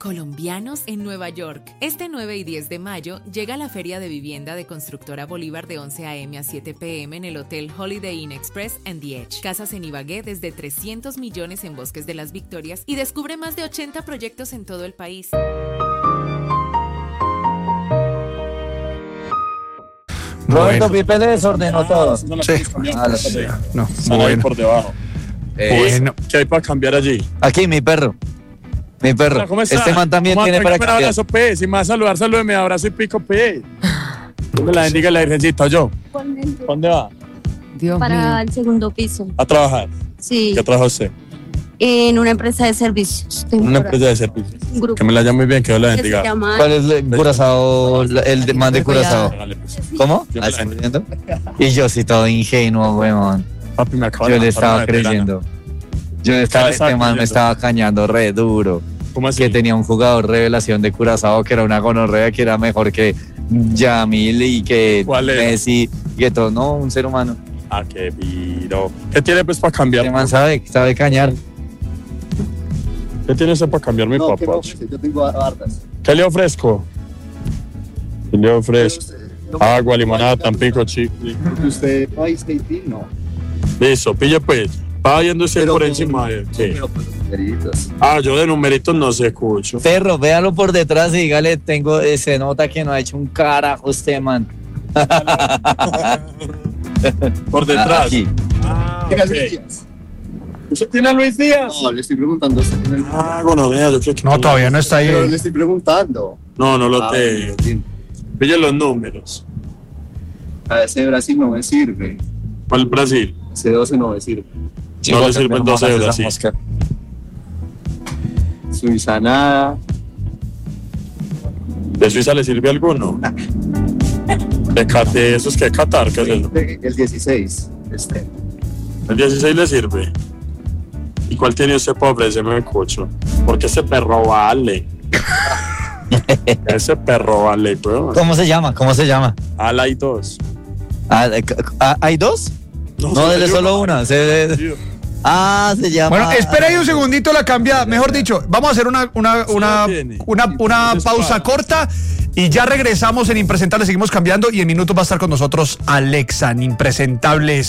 Colombianos en Nueva York. Este 9 y 10 de mayo llega la Feria de Vivienda de Constructora Bolívar de 11 a.m. a 7 p.m. en el Hotel Holiday Inn Express and The Edge. Casas en Ibagué desde 300 millones en Bosques de las Victorias y descubre más de 80 proyectos en todo el país. Roberto Pipe le desordenó todo. Sí. No, Están ahí por debajo. Bueno. ¿Qué hay para cambiar allí? Aquí mi perro. Mi perro. Hola, ¿cómo está? Este man también tiene para Un cambiar. abrazo, P. Si me va a saludar, salúdeme, abrazo y pico, P. Dios me la bendiga la virgencita, yo. Igualmente. ¿Dónde va? Dios Para el segundo piso. A trabajar. Sí, ¿Qué trabaja usted? en una empresa de servicios. Una empresa de servicios. Un grupo Que me la llame muy bien, que Dios la que se bendiga. llama... ¿Cuál es el Curazao? El man de Curazao. Hágale, pues. ¿Cómo? Yo me la ¿Estás creyendo? Y yo sí todo ingenuo, weón. Papi, me acaba Yo de le matar estaba una veterana. creyendo. Yo le estaba, ¿Qué le estaba este man me creyendo? estaba cañando re duro. ¿Cómo así? Que tenía un jugador revelación de Curazao que era una gonorrea, que era mejor que Yamil y que ¿Cuál era? Messi y que todo. No, un ser humano. Ah, qué viro. ¿Qué tiene pues para cambiar? Este man sabe cañar. ¿Qué tiene usted para cambiar mi papá? Yo tengo hartas. ¿Qué le ofrezco? ¿Qué le ofrezco? Agua, limonada, tampico, chicle. Porque usted no hay skating, no. Listo, pille pues. Va yéndose por encima de qué. Pero pues los numeritos. Ah, yo de numeritos no sé escucho. Perro, véalo por detrás y dígale, se nota que no ha hecho un carajo este man. Por detrás. Aquí. Ah, ¿Tiene ok. Luis Díaz? ¿Usted tiene a Luis Díaz? No, le estoy preguntando. ¿Usted tiene el... Ah, bueno, vea, yo creo que No, todavía no está Pero ahí. le estoy preguntando. No, no lo Ah, tengo. bueno, Pille los números. a ese Brasil no me sirve. ¿Cuál Brasil? Ese 12 no me sirve. No le sirven 12 de Brasil. Suiza nada. ¿De Suiza le sirve alguno? De esos que Qatar, ¿qué es eso? El 16. El 16 le sirve. ¿Y cuál tiene usted para ofrecerme el cocho? Porque ese perro vale. Ese perro vale, bro. ¿Cómo se llama? Ala hay dos. ¿Hay dos? No, dele solo una. Se llama. Bueno, espera ahí un segundito la cambiada. Mejor dicho, vamos a hacer una pausa corta y ya regresamos en Impresentables. Seguimos cambiando y en minutos va a estar con nosotros Alexa en Impresentables.